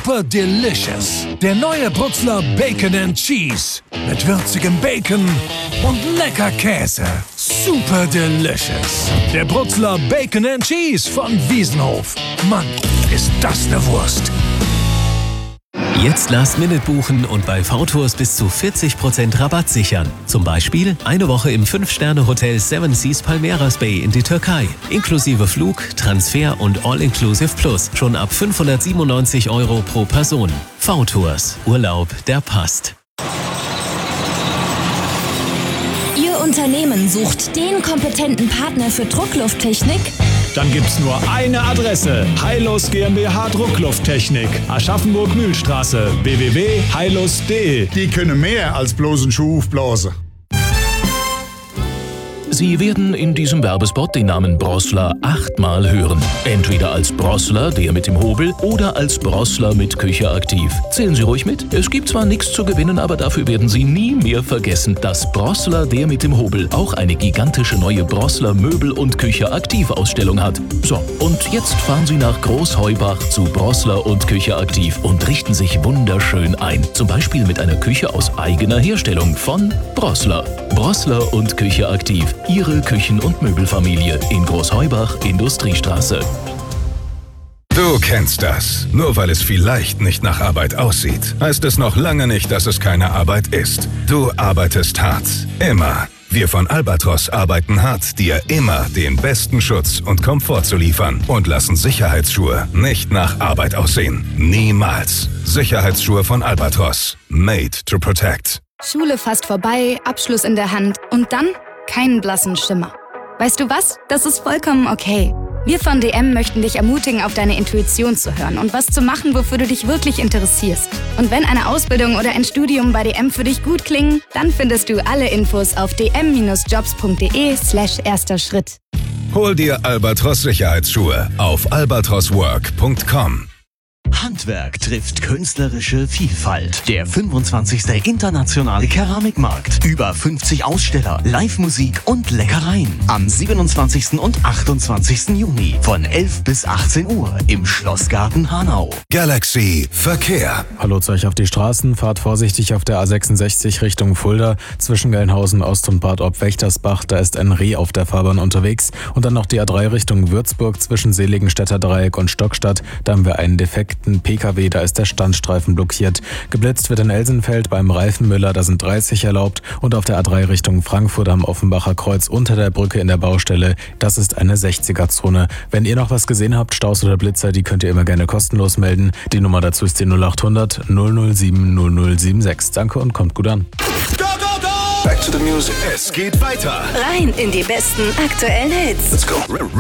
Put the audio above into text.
Super Delicious. Der neue Brutzler Bacon and Cheese. Mit würzigem Bacon und lecker Käse. Super Delicious. Der Brutzler Bacon and Cheese von Wiesenhof. Mann, ist das eine Wurst. Jetzt Last-Minute buchen und bei VTours bis zu 40% Rabatt sichern. Zum Beispiel eine Woche im 5-Sterne-Hotel Seven Seas Palmeiras Bay in die Türkei. Inklusive Flug, Transfer und All-Inclusive Plus. Schon ab 597 € pro Person. VTours. Urlaub, der passt. Ihr Unternehmen sucht den kompetenten Partner für Drucklufttechnik? Dann gibt's nur eine Adresse. Heilus GmbH Drucklufttechnik. Aschaffenburg-Mühlstraße. www.heilus.de. Die können mehr als bloß einen Schuh aufblasen. Sie werden in diesem Werbespot den Namen Brossler 8-mal hören. Entweder als Brossler, der mit dem Hobel, oder als Brossler mit Küche aktiv. Zählen Sie ruhig mit. Es gibt zwar nichts zu gewinnen, aber dafür werden Sie nie mehr vergessen, dass Brossler, der mit dem Hobel, auch eine gigantische neue Brossler Möbel- und Küche aktiv Ausstellung hat. So, und jetzt fahren Sie nach Großheubach zu Brossler und Küche aktiv und richten sich wunderschön ein. Zum Beispiel mit einer Küche aus eigener Herstellung von Brossler. Brossler und Küche aktiv. Ihre Küchen- und Möbelfamilie in Großheubach, Industriestraße. Du kennst das. Nur weil es vielleicht nicht nach Arbeit aussieht, heißt es noch lange nicht, dass es keine Arbeit ist. Du arbeitest hart. Immer. Wir von Albatros arbeiten hart, dir immer den besten Schutz und Komfort zu liefern und lassen Sicherheitsschuhe nicht nach Arbeit aussehen. Niemals. Sicherheitsschuhe von Albatros. Made to protect. Schule fast vorbei, Abschluss in der Hand und dann keinen blassen Schimmer. Weißt du was? Das ist vollkommen okay. Wir von DM möchten dich ermutigen, auf deine Intuition zu hören und was zu machen, wofür du dich wirklich interessierst. Und wenn eine Ausbildung oder ein Studium bei DM für dich gut klingen, dann findest du alle Infos auf dm-jobs.de/erster Schritt. Hol dir Albatros Sicherheitsschuhe auf albatroswork.com. Handwerk trifft künstlerische Vielfalt. Der 25. Internationale Keramikmarkt. Über 50 Aussteller, Live-Musik und Leckereien. Am 27. und 28. Juni von 11 bis 18 Uhr im Schlossgarten Hanau. Galaxy Verkehr. Hallo zu euch auf die Straßen. Fahrt vorsichtig auf der A66 Richtung Fulda. Zwischen Gelnhausen Ost und Bad Ob-Wächtersbach. Da ist ein Reh auf der Fahrbahn unterwegs. Und dann noch die A3 Richtung Würzburg zwischen Seligenstädter Dreieck und Stockstadt. Da haben wir einen defekten PKW, da ist der Standstreifen blockiert. Geblitzt wird in Elsenfeld beim Reifenmüller, da sind 30 erlaubt. Und auf der A3 Richtung Frankfurt am Offenbacher Kreuz unter der Brücke in der Baustelle, das ist eine 60er-Zone. Wenn ihr noch was gesehen habt, Staus oder Blitzer, die könnt ihr immer gerne kostenlos melden. Die Nummer dazu ist die 0800 007 0076. Danke und kommt gut an. Go, go, go! Back to the music. Es geht weiter. Rein in die besten aktuellen Hits. Let's go.